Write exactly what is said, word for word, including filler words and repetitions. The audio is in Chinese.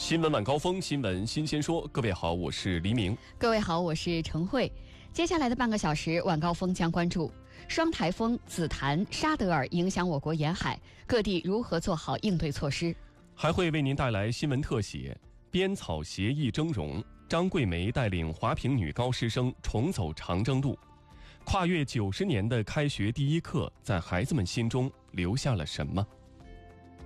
新闻晚高峰，新闻新鲜说。各位好，我是黎明。 各位好，我是程慧。接下来的半个小时，晚高峰将关注双台风紫檀、沙德尔影响我国沿海，各地如何做好应对措施。 还会为您带来新闻特写：编草协议峥嵘，张桂梅带领华坪女高师生重走长征路。跨越九十年的开学第一课，在孩子们心中留下了什么？